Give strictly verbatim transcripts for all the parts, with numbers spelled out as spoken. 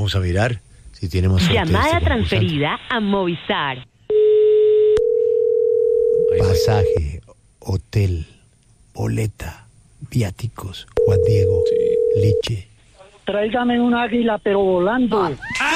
Vamos a mirar si tenemos suerte. Llamada este transferida a Movistar. Pasaje, hotel, boleta, viáticos, Juan Diego, sí. Liche. Tráigame un águila, pero volando.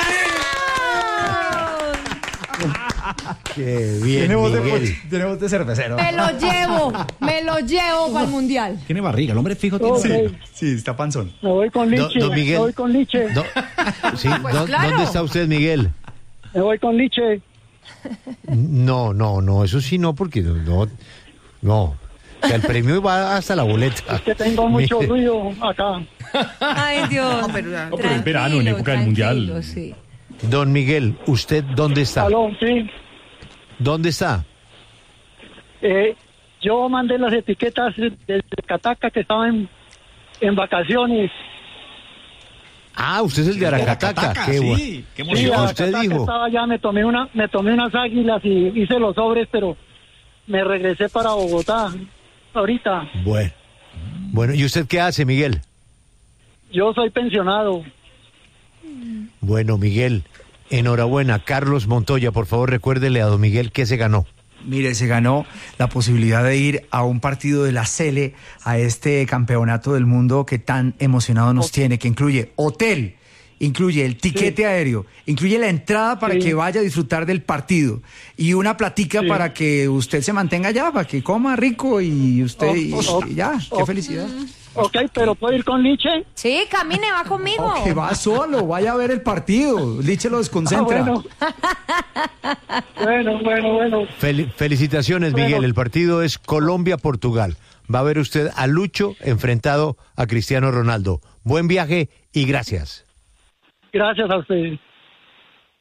Qué bien, tenemos Miguel. De, tenemos de cervecero. Me lo llevo, me lo llevo para el mundial. Tiene barriga, el hombre fijo tiene. Okay. Sí, sí, está panzón. Me voy con Liche. Don Miguel. Me voy con Liche. Do, sí, Pues do, claro. ¿Dónde está usted, Miguel? Me voy con Liche. No, no, no, eso sí no, porque no, no, no. O sea, el premio va hasta la boleta. Es que tengo mucho Mire, ruido acá. Ay, Dios. No, pero, No, pero es verano, en época del Mundial. Sí. Don Miguel, ¿usted dónde está? Aló, sí. ¿Dónde está? Eh, yo mandé las etiquetas desde Cataca, que estaba en, en vacaciones. Ah, usted es el de Aracataca. Aracataca, Qué sí, bueno. qué Sí, emoción. a usted Cataca dijo. estaba allá, me tomé una, me tomé unas águilas y hice los sobres, pero me regresé para Bogotá ahorita. Bueno. Bueno, ¿y usted qué hace, Miguel? Yo soy pensionado. Bueno, Miguel, enhorabuena. Carlos Montoya, por favor, recuérdele a don Miguel qué se ganó. Mire, se ganó la posibilidad de ir a un partido de la Sele, a este campeonato del mundo que tan emocionado nos tiene, que incluye hotel, incluye el tiquete Sí. aéreo, incluye la entrada para Sí. que vaya a disfrutar del partido y una platica Sí. para que usted se mantenga allá, para que coma rico y usted y, Oh, oh, y ya, qué oh. felicidad. Ok, pero ¿puedo ir con Liche? Sí, camine, va conmigo. Oh, que va solo, vaya a ver el partido, Liche lo desconcentra. Ah, bueno. bueno, bueno, bueno. Fel- felicitaciones, Bueno. Miguel. El partido es Colombia-Portugal. Va a ver usted a Lucho enfrentado a Cristiano Ronaldo. Buen viaje y gracias. Gracias a ustedes.